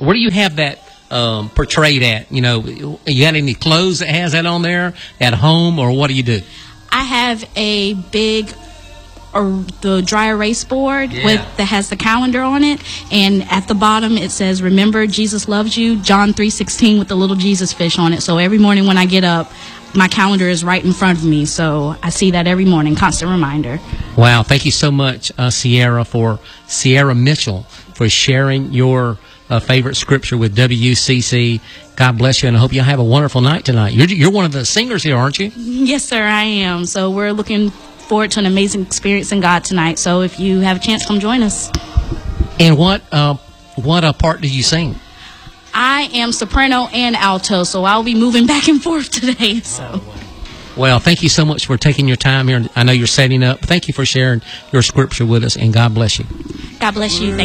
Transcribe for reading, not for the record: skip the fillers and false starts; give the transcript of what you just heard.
Where do you have that portrayed at? You know, you got any clothes that has that on there at home, or what do you do? I have a big the dry erase board that has the calendar on it, and at the bottom it says, "Remember, Jesus loves you," John 3:16 with the little Jesus fish on it. So every morning when I get up, my calendar is right in front of me, so I see that every morning, constant reminder. Wow, thank you so much, Sierra Mitchell, for sharing your favorite scripture with WCC. God bless you, and I hope you have a wonderful night tonight. You're one of the singers here, aren't you? Yes, sir, I am. So we're looking forward to an amazing experience in God tonight. So if you have a chance, come join us. And what part do you sing? I am soprano and alto, so I'll be moving back and forth today. So. Well, thank you so much for taking your time here. I know you're setting up. Thank you for sharing your scripture with us, and God bless you. God bless you. Thank